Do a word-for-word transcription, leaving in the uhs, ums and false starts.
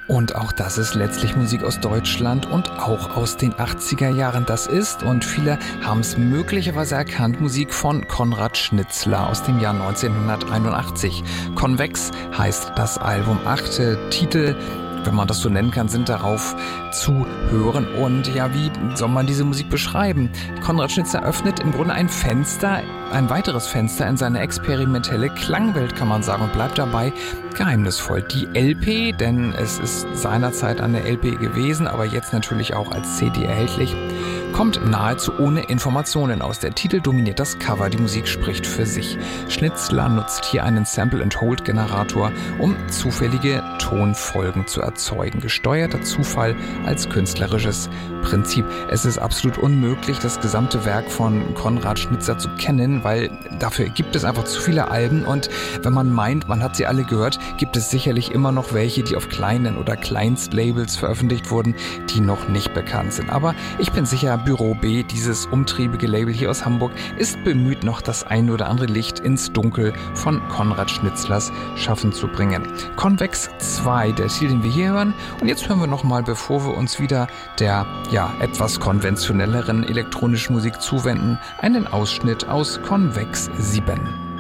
Und auch das ist letztlich Musik aus Deutschland und auch aus den achtziger Jahren. Das ist, und viele haben es möglicherweise erkannt, Musik von Konrad Schnitzler aus dem Jahr neunzehnhunderteinundachtzig. Konvex heißt das Album. Achte Titel, wenn man das so nennen kann, sind darauf zu hören. Und ja, wie soll man diese Musik beschreiben? Konrad Schnitzler öffnet im Grunde ein Fenster, ein weiteres Fenster in seine experimentelle Klangwelt, kann man sagen, und bleibt dabei geheimnisvoll. Die L P, denn es ist seinerzeit eine L P gewesen, aber jetzt natürlich auch als C D erhältlich, kommt nahezu ohne Informationen aus. Der Titel dominiert das Cover, die Musik spricht für sich. Schnitzler nutzt hier einen Sample-and-Hold-Generator, um zufällige Tonfolgen zu erzeugen. Gesteuerter Zufall als künstlerisches Prinzip. Es ist absolut unmöglich, das gesamte Werk von Konrad Schnitzler zu kennen, weil dafür gibt es einfach zu viele Alben, und wenn man meint, man hat sie alle gehört, gibt es sicherlich immer noch welche, die auf kleinen oder Kleinstlabels veröffentlicht wurden, die noch nicht bekannt sind. Aber ich bin sicher, Büro B, dieses umtriebige Label hier aus Hamburg, ist bemüht, noch das ein oder andere Licht ins Dunkel von Konrad Schnitzlers Schaffen zu bringen. Konvex zwei, der Titel, den wir hier hören. Und jetzt hören wir nochmal, bevor wir uns wieder der ja etwas konventionelleren elektronischen Musik zuwenden, einen Ausschnitt aus Konvex sieben.